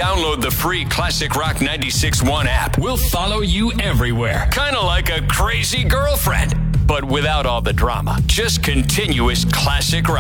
download the free Classic Rock 96.1 app. We'll follow you everywhere. Kind of like a crazy girlfriend, but without all the drama. Just continuous classic rock.